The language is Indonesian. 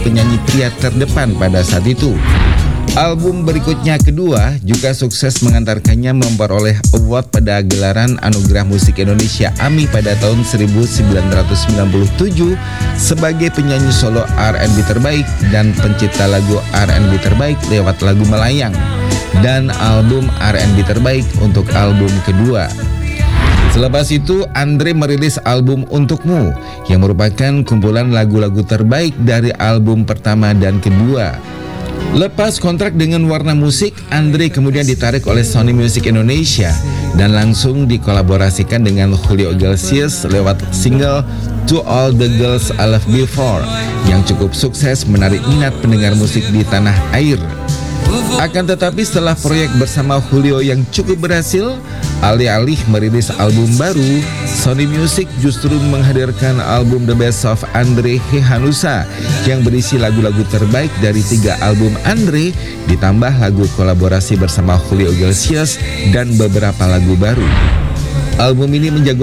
penyanyi pria terdepan pada saat itu. Album berikutnya kedua juga sukses mengantarkannya memperoleh award pada gelaran Anugerah Musik Indonesia AMI pada tahun 1997 sebagai penyanyi solo R&B terbaik dan pencipta lagu R&B terbaik lewat lagu Melayang, dan album R&B terbaik untuk album kedua. Selepas itu, Andre merilis album Untukmu yang merupakan kumpulan lagu-lagu terbaik dari album pertama dan kedua. Lepas kontrak dengan Warna Musik, Andre kemudian ditarik oleh Sony Music Indonesia dan langsung dikolaborasikan dengan Julio Iglesias lewat single To All the Girls I Loved Before yang cukup sukses menarik minat pendengar musik di tanah air. Akan tetapi setelah proyek bersama Julio yang cukup berhasil, alih-alih merilis album baru, Sony Music justru menghadirkan album The Best of Andre Hehanussa yang berisi lagu-lagu terbaik dari 3 album Andre ditambah lagu kolaborasi bersama Julio Iglesias dan beberapa lagu baru. Album ini menjago